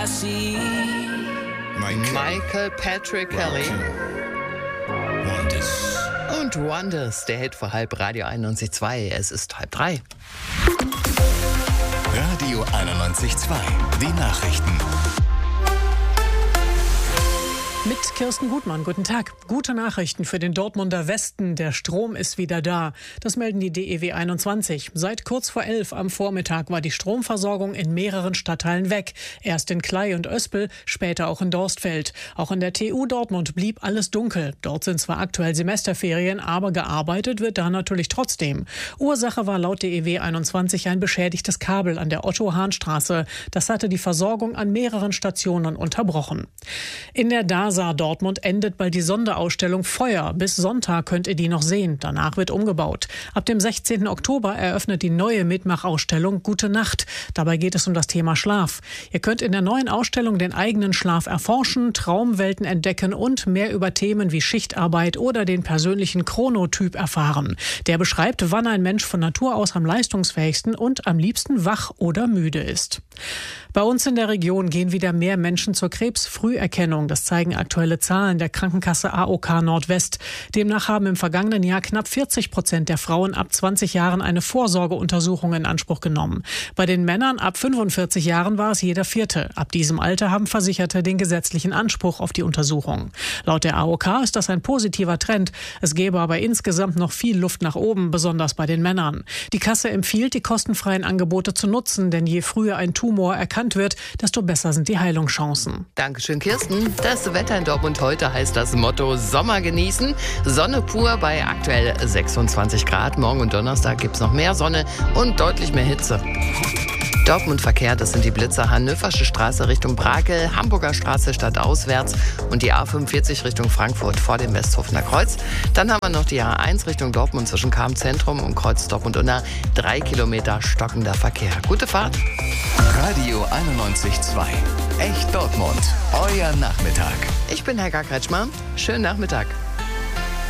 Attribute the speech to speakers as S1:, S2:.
S1: Michael Patrick Kelly und Wonders, der Hit für halb Radio 91.2. Es ist 2:30.
S2: Radio 91.2, die Nachrichten.
S3: Mit Kirsten Gutmann, guten Tag. Gute Nachrichten für den Dortmunder Westen. Der Strom ist wieder da. Das melden die DEW 21. Seit kurz vor 11 am Vormittag war die Stromversorgung in mehreren Stadtteilen weg. Erst in Klei und Öspel, später auch in Dorstfeld. Auch in der TU Dortmund blieb alles dunkel. Dort sind zwar aktuell Semesterferien, aber gearbeitet wird da natürlich trotzdem. Ursache war laut DEW 21 ein beschädigtes Kabel an der Otto-Hahn-Straße. Das hatte die Versorgung an mehreren Stationen unterbrochen. In der DASA Dortmund endet bald die Sonderausstellung Feuer. Bis Sonntag könnt ihr die noch sehen. Danach wird umgebaut. Ab dem 16. Oktober eröffnet die neue Mitmachausstellung Gute Nacht. Dabei geht es um das Thema Schlaf. Ihr könnt in der neuen Ausstellung den eigenen Schlaf erforschen, Traumwelten entdecken und mehr über Themen wie Schichtarbeit oder den persönlichen Chronotyp erfahren. Der beschreibt, wann ein Mensch von Natur aus am leistungsfähigsten und am liebsten wach oder müde ist. Bei uns in der Region gehen wieder mehr Menschen zur Krebsfrüherkennung. Das zeigen aktuelle Zahlen der Krankenkasse AOK Nordwest. Demnach haben im vergangenen Jahr knapp 40% der Frauen ab 20 Jahren eine Vorsorgeuntersuchung in Anspruch genommen. Bei den Männern ab 45 Jahren war es jeder Vierte. Ab diesem Alter haben Versicherte den gesetzlichen Anspruch auf die Untersuchung. Laut der AOK ist das ein positiver Trend. Es gäbe aber insgesamt noch viel Luft nach oben, besonders bei den Männern. Die Kasse empfiehlt, die kostenfreien Angebote zu nutzen, denn je früher ein Tumor erkannt wird, desto besser sind die Heilungschancen.
S1: Dankeschön, Kirsten. Das Wetter in Dortmund heute heißt das Motto Sommer genießen. Sonne pur bei aktuell 26 Grad. Morgen und Donnerstag gibt es noch mehr Sonne und deutlich mehr Hitze. Dortmund Verkehr, das sind die Blitzer Hannöversche Straße Richtung Brakel, Hamburger Straße stadtauswärts und die A45 Richtung Frankfurt vor dem Westhofener Kreuz. Dann haben wir noch die A1 Richtung Dortmund zwischen Cham-Zentrum und Kreuz Dortmund-Unna. 3 Kilometer stockender Verkehr. Gute Fahrt.
S2: Radio 91.2, echt Dortmund, euer Nachmittag.
S1: Ich bin Helga Kretschmer. Schönen Nachmittag.